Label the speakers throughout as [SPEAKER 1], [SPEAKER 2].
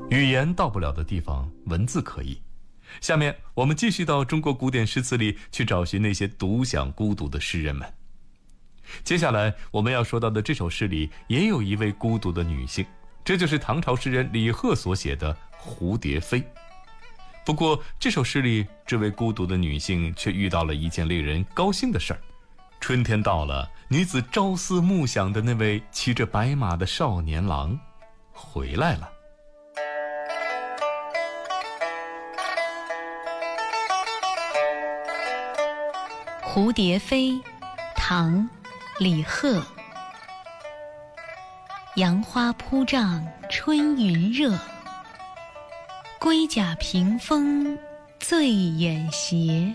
[SPEAKER 1] 语言到不了的地方，文字可以。下面我们继续到中国古典诗词里去找寻那些独享孤独的诗人们。接下来我们要说到的这首诗里也有一位孤独的女性，这就是唐朝诗人李贺所写的《蝴蝶飞》。不过这首诗里这位孤独的女性却遇到了一件令人高兴的事儿。春天到了，女子朝思暮想的那位骑着白马的少年郎回来了。
[SPEAKER 2] 蝴蝶飞，唐，李贺。杨花铺帐春云热，龟甲屏风醉眼斜。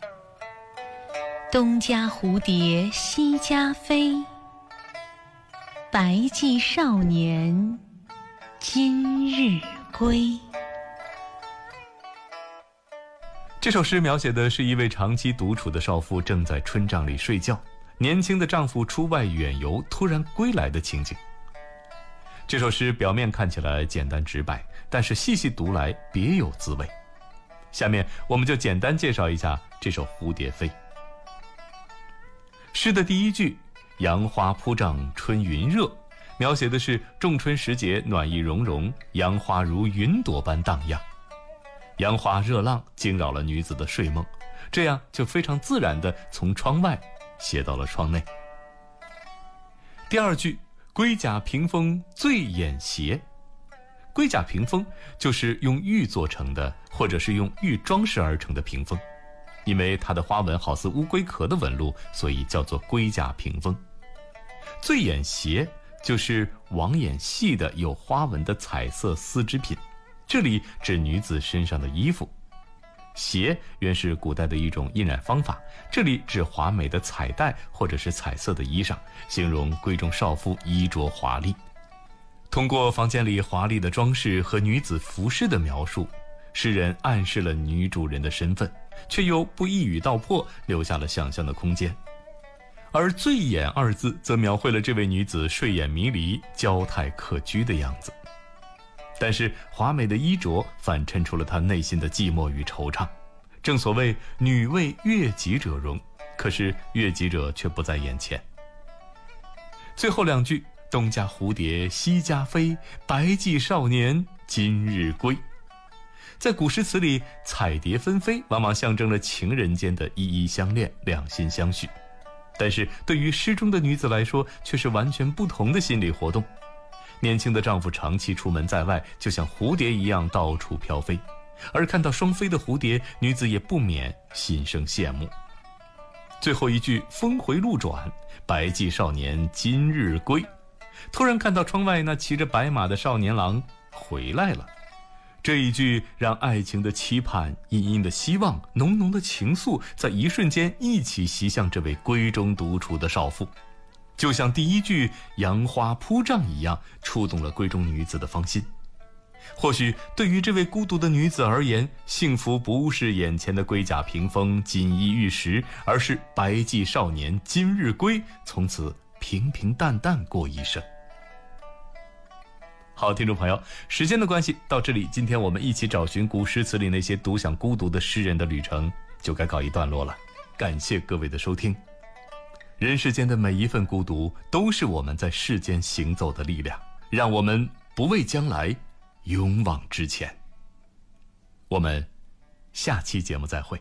[SPEAKER 2] 东家蝴蝶西家飞，白髻少年今日归。
[SPEAKER 1] 这首诗描写的是一位长期独处的少妇正在春帐里睡觉，年轻的丈夫出外远游突然归来的情景。这首诗表面看起来简单直白，但是细细读来别有滋味。下面我们就简单介绍一下这首《蝴蝶飞》。诗的第一句杨花铺帐春云热，描写的是仲春时节暖意融融，杨花如云朵般荡漾。杨花热浪惊扰了女子的睡梦，这样就非常自然地从窗外写到了窗内。第二句龟甲屏风醉眼斜，龟甲屏风就是用玉做成的，或者是用玉装饰而成的屏风，因为它的花纹好似乌龟壳的纹路，所以叫做龟甲屏风。醉眼斜就是网眼细的有花纹的彩色丝织品，这里指女子身上的衣服。斜原是古代的一种印染方法，这里指华美的彩带或者是彩色的衣裳，形容闺中少妇衣着华丽。通过房间里华丽的装饰和女子服饰的描述，诗人暗示了女主人的身份，却又不一语道破，留下了想象的空间。而醉眼二字则描绘了这位女子睡眼迷离、娇态可掬的样子。但是华美的衣着反衬出了她内心的寂寞与惆怅。正所谓女为悦己者容，可是悦己者却不在眼前。最后两句东家蝴蝶西家飞，白髻少年今日归。在古诗词里，彩蝶纷飞往往象征了情人间的依依相恋、两心相许，但是对于诗中的女子来说，却是完全不同的心理活动。年轻的丈夫长期出门在外，就像蝴蝶一样到处飘飞，而看到双飞的蝴蝶，女子也不免心生羡慕。最后一句峰回路转，白髻少年今日归，突然看到窗外那骑着白马的少年郎回来了。这一句让爱情的期盼、隐隐的希望、浓浓的情愫在一瞬间一起袭向这位闺中独处的少妇，就像第一句杨花铺帐一样，触动了闺中女子的芳心。或许对于这位孤独的女子而言，幸福不是眼前的龟甲屏风、锦衣玉食，而是白髻少年今日归，从此平平淡淡过一生。好，听众朋友，时间的关系，到这里今天我们一起找寻古诗词里那些独享孤独的诗人的旅程就该告一段落了。感谢各位的收听。人世间的每一份孤独，都是我们在世间行走的力量，让我们不畏将来，勇往直前。我们下期节目再会。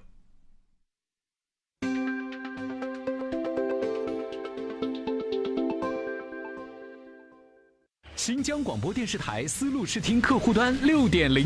[SPEAKER 3] 新疆广播电视台丝路视听客户端6.0